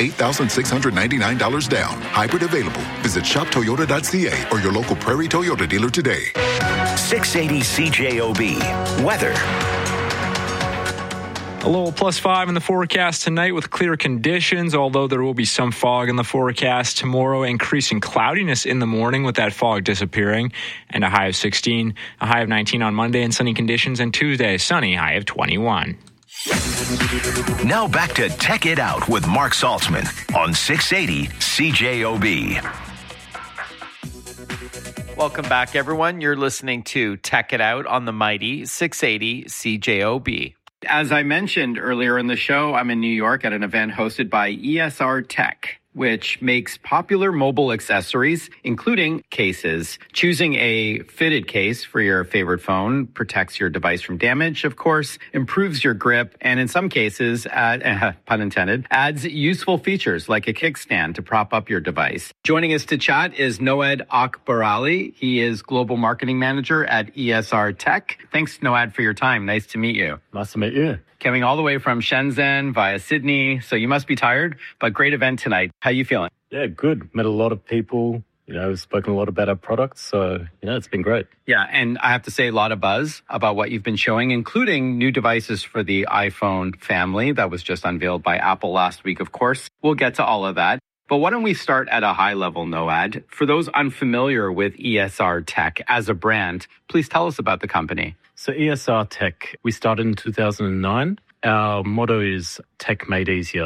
$8,699 down. Hybrid available. Visit shoptoyota.ca or your local Prairie Toyota dealer today. 680 CJOB. Weather. A low +5 in the forecast tonight with clear conditions, although there will be some fog in the forecast. Tomorrow, increasing cloudiness in the morning with that fog disappearing, and a high of 16, a high of 19 on Monday, and sunny conditions. And Tuesday, sunny, high of 21. Now back to Tech It Out with Mark Saltzman on 680 CJOB. Welcome back, everyone. You're listening to Tech It Out on the mighty 680 CJOB. As I mentioned earlier in the show, I'm in New York at an event hosted by ESR Tech, which makes popular mobile accessories, including cases. Choosing a fitted case for your favorite phone protects your device from damage, of course, improves your grip, and in some cases, pun intended, adds useful features like a kickstand to prop up your device. Joining us to chat is Noed Akbarali. He is Global Marketing Manager at ESR Tech. Thanks, Noed, for your time. Nice to meet you. Nice to meet you. Coming all the way from Shenzhen via Sydney, so you must be tired, but great event tonight. How you feeling? Yeah, good. Met a lot of people, spoken a lot about our products, so, it's been great. Yeah, and I have to say a lot of buzz about what you've been showing, including new devices for the iPhone family that was just unveiled by Apple last week, of course. We'll get to all of that. But why don't we start at a high level, Noed? For those unfamiliar with ESR Tech as a brand, please tell us about the company. So ESR Tech, we started in 2009. Our motto is Tech Made Easier.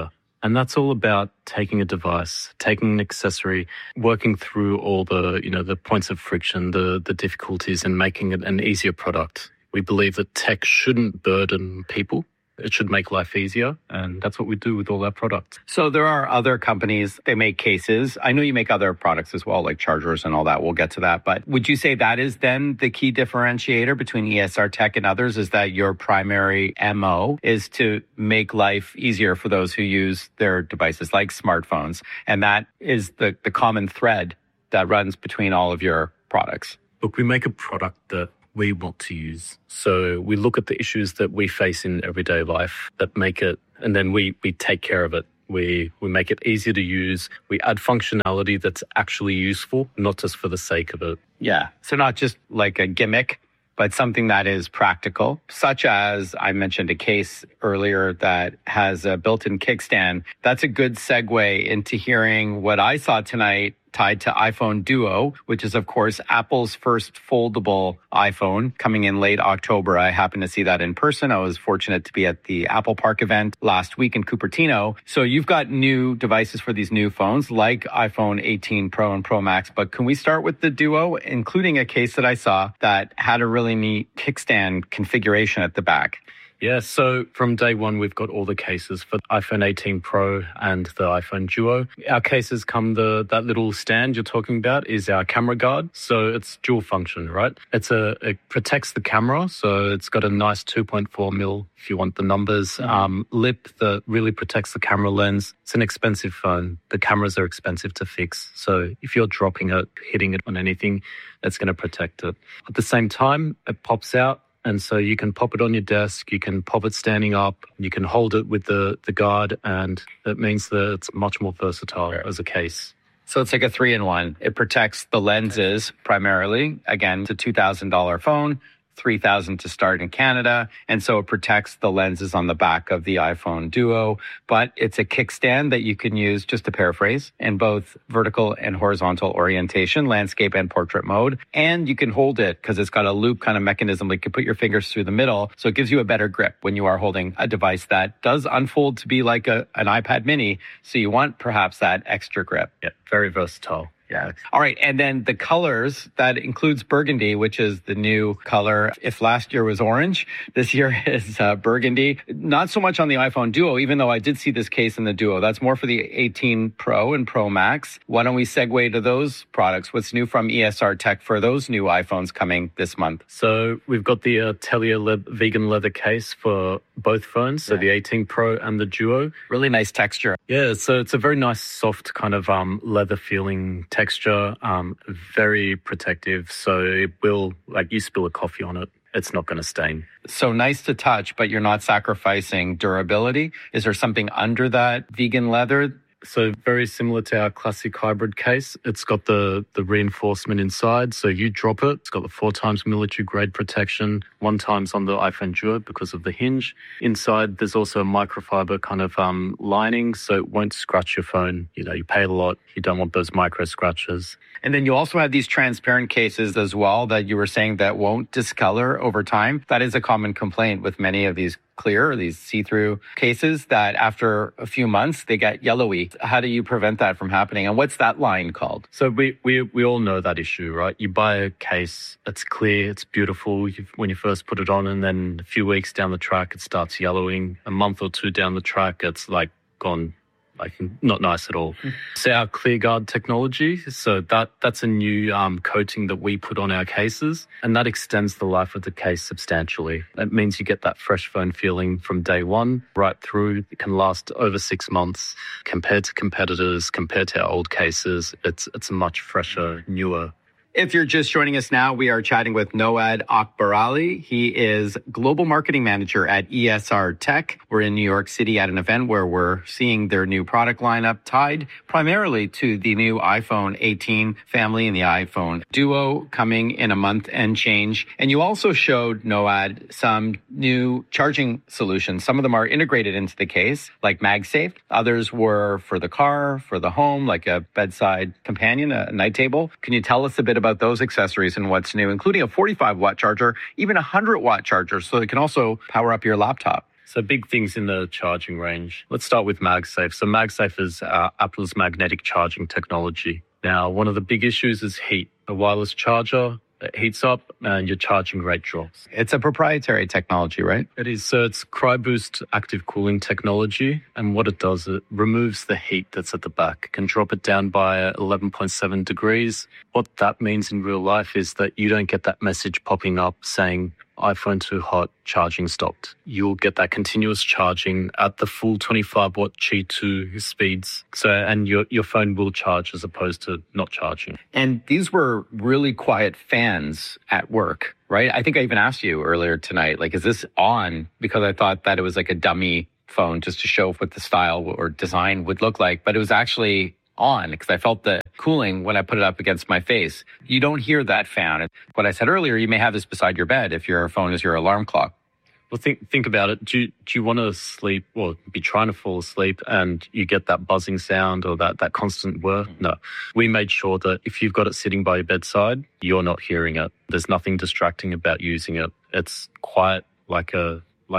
And that's all about taking a device, taking an accessory, working through all the, the points of friction, the difficulties, and making it an easier product. We believe that tech shouldn't burden people. It should make life easier, and that's what we do with all our products. So there are other companies, they make cases. I know you make other products as well, like chargers and all that. We'll get to that. But would you say that is then the key differentiator between ESR Tech and others, is that your primary MO is to make life easier for those who use their devices like smartphones? And that is the common thread that runs between all of your products. Look, we make a product that we want to use. So we look at the issues that we face in everyday life that make it, and then we take care of it. We make it easier to use. We add functionality that's actually useful, not just for the sake of it. Yeah. So not just like a gimmick, but something that is practical, such as I mentioned a case earlier that has a built-in kickstand. That's a good segue into hearing what I saw tonight tied to iPhone Duo, which is, of course, Apple's first foldable iPhone coming in late October. I happened to see that in person. I was fortunate to be at the Apple Park event last week in Cupertino. So you've got new devices for these new phones like iPhone 18 Pro and Pro Max. But can we start with the Duo, including a case that I saw that had a really neat kickstand configuration at the back? Yeah, so from day one, we've got all the cases for the iPhone 18 Pro and the iPhone Duo. Our cases come, that little stand you're talking about is our camera guard. So it's dual function, right? It protects the camera. So it's got a nice 2.4 mil, if you want the numbers, lip that really protects the camera lens. It's an expensive phone. The cameras are expensive to fix. So if you're dropping it, hitting it on anything, that's going to protect it. At the same time, it pops out. And so you can pop it on your desk, you can pop it standing up, you can hold it with the guard, and it means that it's much more versatile as a case. So it's like a 3-in-1. It protects the lenses primarily. Again, it's a $2,000 phone, $3,000 to start in Canada. And so it protects the lenses on the back of the iPhone Duo. But it's a kickstand that you can use, just to paraphrase, in both vertical and horizontal orientation, landscape and portrait mode. And you can hold it because it's got a loop kind of mechanism. You can put your fingers through the middle. So it gives you a better grip when you are holding a device that does unfold to be like an iPad mini. So you want perhaps that extra grip. Yeah, very versatile. Yeah. All right. And then the colors, that includes burgundy, which is the new color. If last year was orange, this year is burgundy. Not so much on the iPhone Duo, even though I did see this case in the Duo. That's more for the 18 Pro and Pro Max. Why don't we segue to those products? What's new from ESR Tech for those new iPhones coming this month? So we've got the Telia vegan leather case for both phones. So the 18 Pro and the Duo. Really nice texture. Yeah. So it's a very nice, soft kind of leather feeling texture, very protective. So it will, like, you spill a coffee on it, it's not going to stain. So nice to touch, but you're not sacrificing durability. Is there something under that vegan leather? So very similar to our classic hybrid case. It's got the reinforcement inside. So you drop it. It's got the 4x military grade protection, 1x on the iPhone Duo because of the hinge. Inside, there's also a microfiber kind of lining, so it won't scratch your phone. You know, you pay a lot. You don't want those micro scratches. And then you also have these transparent cases as well that you were saying that won't discolor over time. That is a common complaint with many of these clear, these see-through cases, that after a few months, they get yellowy. How do you prevent that from happening? And what's that line called? So we all know that issue, right? You buy a case, it's clear, it's beautiful when you first put it on, and then a few weeks down the track, it starts yellowing. A month or two down the track, it's like gone, like not nice at all. So our ClearGuard technology, so that's a new coating that we put on our cases, and that extends the life of the case substantially. That means you get that fresh phone feeling from day one right through. It can last over 6 months. Compared to competitors, compared to our old cases, it's a much fresher, newer. If you're just joining us now, we are chatting with Noad Akbarali. He is Global Marketing Manager at ESR Tech. We're in New York City at an event where we're seeing their new product lineup tied primarily to the new iPhone 18 family and the iPhone Duo coming in a month and change. And you also showed, Noad, some new charging solutions. Some of them are integrated into the case, like MagSafe. Others were for the car, for the home, like a bedside companion, a night table. Can you tell us a bit about those accessories and what's new, including a 45-watt charger, even a 100-watt charger, so it can also power up your laptop? So big things in the charging range. Let's start with MagSafe. So MagSafe is Apple's magnetic charging technology. Now, one of the big issues is heat. A wireless charger, it heats up and your charging rate drops. It's a proprietary technology, right? It is. So it's CryBoost active cooling technology. And what it does, it removes the heat that's at the back, can drop it down by 11.7 degrees. What that means in real life is that you don't get that message popping up saying, iPhone too hot, charging stopped. You'll get that continuous charging at the full 25-watt Qi2 speeds. So, and your phone will charge as opposed to not charging. And these were really quiet fans at work, right? I think I even asked you earlier tonight, like, is this on? Because I thought that it was like a dummy phone just to show what the style or design would look like. But it was actually on because I felt the cooling when I put it up against my face. You don't hear that fan. What I said earlier, you may have this beside your bed if your phone is your alarm clock. Well, think about it. Do you want to sleep or be trying to fall asleep and you get that buzzing sound or that constant whir? No. We made sure that if you've got it sitting by your bedside, you're not hearing it. There's nothing distracting about using it. It's quiet like a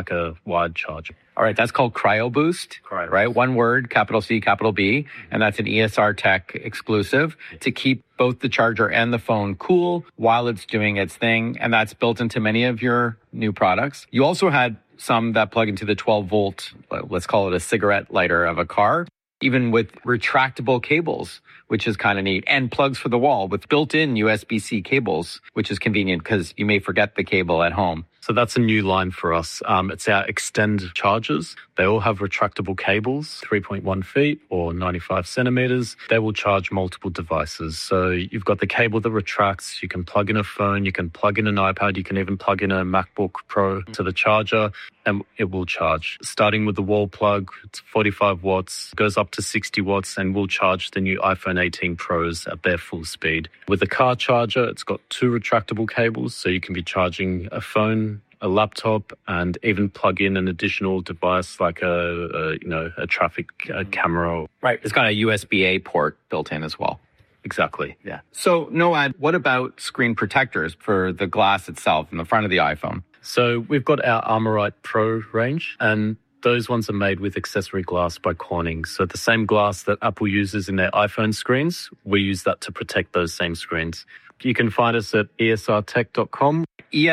wired charger. All right, that's called CryBoost, right? One word, capital C, capital B, and that's an ESR Tech exclusive to keep both the charger and the phone cool while it's doing its thing, and that's built into many of your new products. You also had some that plug into the 12-volt, let's call it a cigarette lighter of a car, even with retractable cables, which is kind of neat, and plugs for the wall with built-in USB-C cables, which is convenient because you may forget the cable at home. So that's a new line for us. It's our Extend chargers. They all have retractable cables, 3.1 feet or 95 centimeters. They will charge multiple devices. So you've got the cable that retracts. You can plug in a phone. You can plug in an iPad. You can even plug in a MacBook Pro to the charger, and it will charge. Starting with the wall plug, it's 45 watts, goes up to 60 watts, and will charge the new iPhone 18 Pros at their full speed. With the car charger, it's got 2 retractable cables, so you can be charging a phone, a laptop, and even plug in an additional device like a traffic camera. Right. It's got a USB-A port built in as well. Exactly. Yeah. So, Noad, what about screen protectors for the glass itself in the front of the iPhone? So we've got our Armorite Pro range, and those ones are made with accessory glass by Corning. So the same glass that Apple uses in their iPhone screens, we use that to protect those same screens. You can find us at esrtech.com.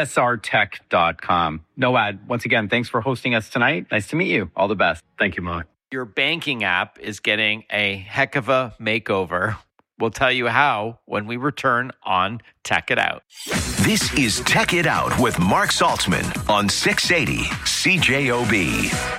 esrtech.com. Noad, once again, thanks for hosting us tonight. Nice to meet you. All the best. Thank you, Mark. Your banking app is getting a heck of a makeover. We'll tell you how when we return on Tech It Out. This is Tech It Out with Mark Saltzman on 680 CJOB.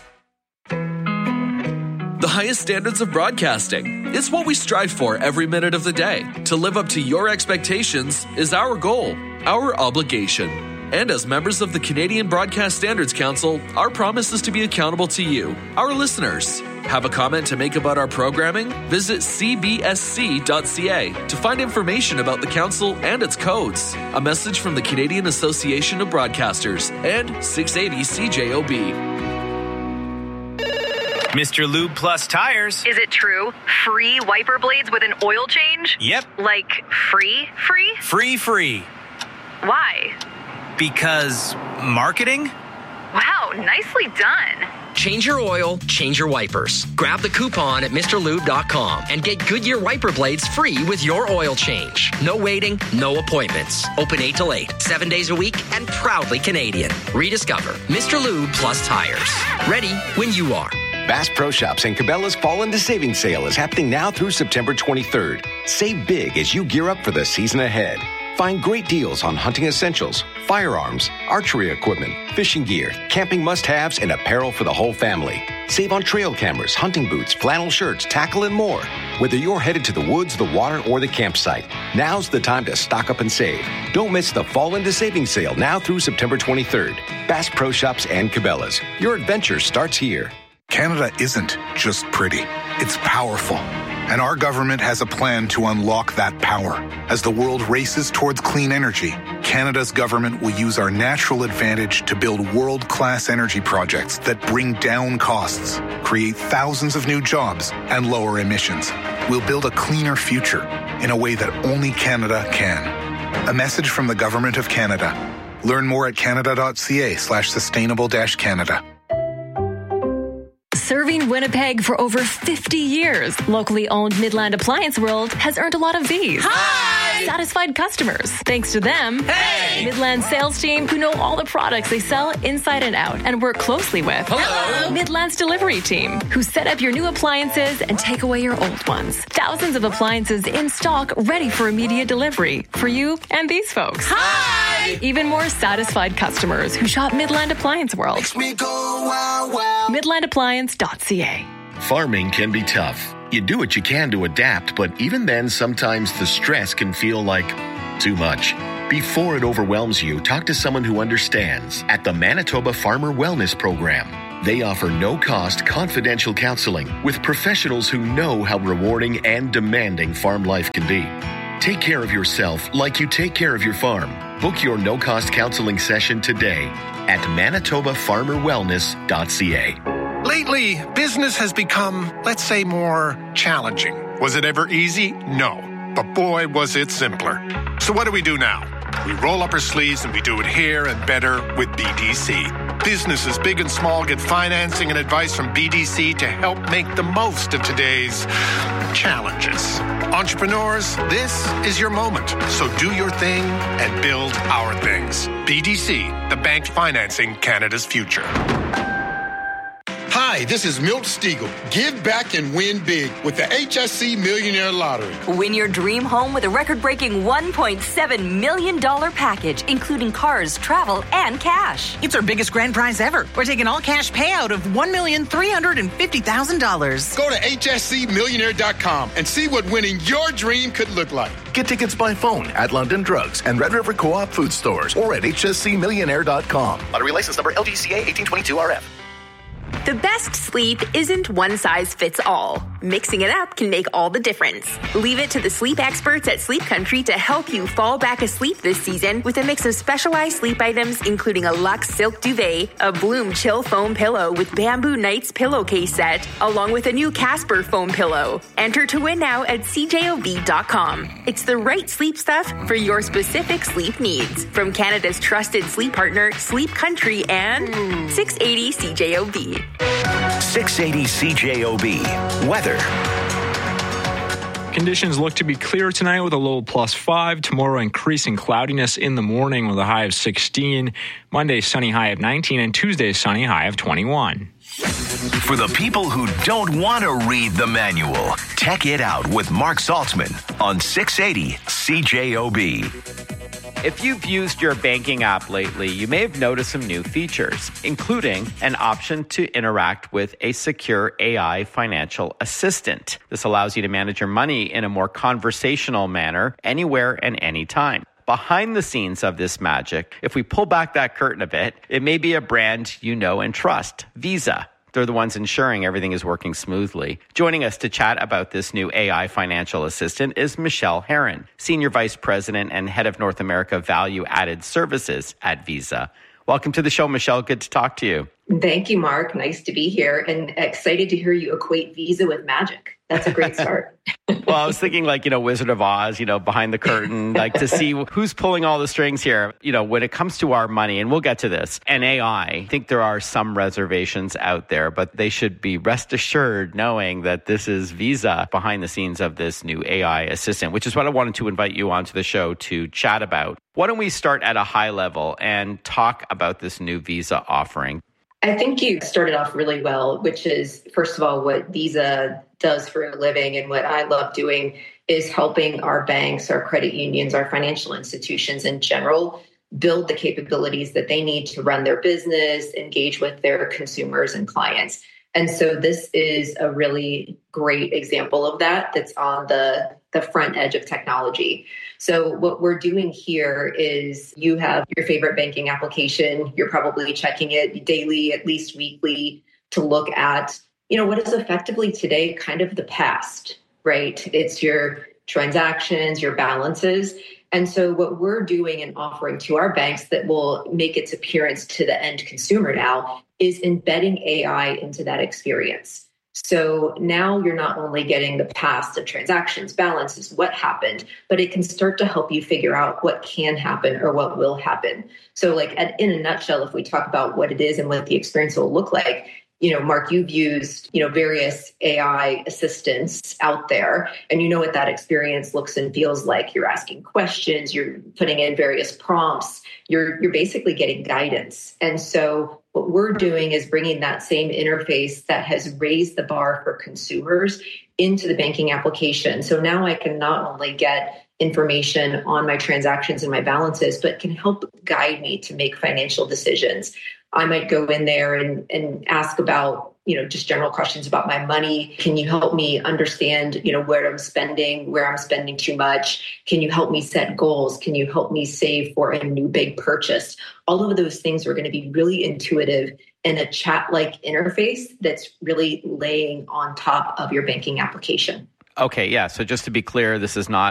The highest standards of broadcasting. It's what we strive for every minute of the day. To live up to your expectations is our goal, our obligation. And as members of the Canadian Broadcast Standards Council, our promise is to be accountable to you, our listeners. Have a comment to make about our programming? Visit cbsc.ca to find information about the council and its codes. A message from the Canadian Association of Broadcasters and 680 CJOB. Mr. Lube Plus Tires. Is it true? Free wiper blades with an oil change? Yep. Like free? Free. Why? Because marketing? Wow, nicely done. Change your oil, change your wipers. Grab the coupon at MrLube.com and get Goodyear wiper blades free with your oil change. No waiting, no appointments. Open 8 till 8, 7 days a week, and proudly Canadian. Rediscover Mr. Lube Plus Tires. Ready when you are. Bass Pro Shops and Cabela's Fall into Savings Sale is happening now through September 23rd. Save big as you gear up for the season ahead. Find great deals on hunting essentials, firearms, archery equipment, fishing gear, camping must-haves, and apparel for the whole family. Save on trail cameras, hunting boots, flannel shirts, tackle, and more. Whether you're headed to the woods, the water, or the campsite, now's the time to stock up and save. Don't miss the Fall into Savings Sale now through September 23rd. Bass Pro Shops and Cabela's. Your adventure starts here. Canada isn't just pretty, it's powerful. And our government has a plan to unlock that power. As the world races towards clean energy, Canada's government will use our natural advantage to build world-class energy projects that bring down costs, create thousands of new jobs, and lower emissions. We'll build a cleaner future in a way that only Canada can. A message from the Government of Canada. Learn more at canada.ca/sustainable-Canada. Serving Winnipeg for over 50 years, locally owned Midland Appliance World has earned a lot of these. Hi! Satisfied customers. Thanks to them. Hey! Midland sales team who know all the products they sell inside and out and work closely with. Hello! Midland's delivery team who set up your new appliances and take away your old ones. Thousands of appliances in stock ready for immediate delivery for you and these folks. Hi! Even more satisfied customers who shop Midland Appliance World. Makes me go wow, wow. MidlandAppliance.ca. Farming can be tough. You do what you can to adapt, but even then, sometimes the stress can feel like too much. Before it overwhelms you, talk to someone who understands at the Manitoba Farmer Wellness Program. They offer no-cost, confidential counseling with professionals who know how rewarding and demanding farm life can be. Take care of yourself like you take care of your farm. Book your no-cost counseling session today at manitobafarmerwellness.ca. Lately, business has become, let's say, more challenging. Was it ever easy? No. But boy, was it simpler. So what do we do now? We roll up our sleeves and we do it here and better with BDC. Businesses big and small get financing and advice from BDC to help make the most of today's challenges. Entrepreneurs, this is your moment. So do your thing and build our things. BDC, the bank financing Canada's future. Hi, this is Milt Stiegel. Give back and win big with the HSC Millionaire Lottery. Win your dream home with a record-breaking $1.7 million package, including cars, travel, and cash. It's our biggest grand prize ever. We're taking all-cash payout of $1,350,000. Go to hscmillionaire.com and see what winning your dream could look like. Get tickets by phone at London Drugs and Red River Co-op food stores or at hscmillionaire.com. Lottery license number LGCA 1822RF. The best sleep isn't one size fits all. Mixing it up can make all the difference. Leave it to the sleep experts at Sleep Country to help you fall back asleep this season with a mix of specialized sleep items, including a Luxe Silk Duvet, a Bloom Chill Foam Pillow with Bamboo Nights pillowcase set, along with a new Casper foam pillow. Enter to win now at cjob.com. It's the right sleep stuff for your specific sleep needs. From Canada's trusted sleep partner, Sleep Country and 680 CJOB. 680 CJOB. Weather. Conditions look to be clear tonight with a low +5. Tomorrow, increasing cloudiness in the morning with a high of 16. Monday, sunny high of 19. And Tuesday, sunny high of 21. For the people who don't want to read the manual, Tech It Out with Mark Saltzman on 680 CJOB. If you've used your banking app lately, you may have noticed some new features, including an option to interact with a secure AI financial assistant. This allows you to manage your money in a more conversational manner, anywhere and anytime. Behind the scenes of this magic, if we pull back that curtain a bit, it may be a brand you know and trust, Visa. They're the ones ensuring everything is working smoothly. Joining us to chat about this new AI financial assistant is Michelle Herron, Senior Vice President and Head of North America Value Added Services at Visa. Welcome to the show, Michelle. Good to talk to you. Thank you, Mark. Nice to be here and excited to hear you equate Visa with magic. That's a great start. Well, I was thinking Wizard of Oz, behind the curtain, to see who's pulling all the strings here. When it comes to our money, and we'll get to this, and AI, I think there are some reservations out there, but they should be rest assured knowing that this is Visa behind the scenes of this new AI assistant, which is what I wanted to invite you onto the show to chat about. Why don't we start at a high level and talk about this new Visa offering? I think you started off really well, which is, first of all, what Visa does for a living. And what I love doing is helping our banks, our credit unions, our financial institutions in general build the capabilities that they need to run their business, engage with their consumers and clients. And so this is a really great example of that that's on the front edge of technology. So what we're doing here is you have your favorite banking application. You're probably checking it daily, at least weekly, to look at, what is effectively today kind of the past, right? It's your transactions, your balances. And so what we're doing and offering to our banks that will make its appearance to the end consumer now is embedding AI into that experience. So now you're not only getting the past of transactions, balances, what happened, but it can start to help you figure out what can happen or what will happen. So in a nutshell, if we talk about what it is and what the experience will look like, Mark, you've used, various AI assistants out there, and you know what that experience looks and feels like. You're asking questions, you're putting in various prompts, you're basically getting guidance. And so what we're doing is bringing that same interface that has raised the bar for consumers into the banking application. So now I can not only get information on my transactions and my balances, but can help guide me to make financial decisions. I might go in there and ask about, just general questions about my money. Can you help me understand, where I'm spending too much? Can you help me set goals? Can you help me save for a new big purchase? All of those things are going to be really intuitive in a chat-like interface that's really laying on top of your banking application. Okay, yeah. So just to be clear, this is not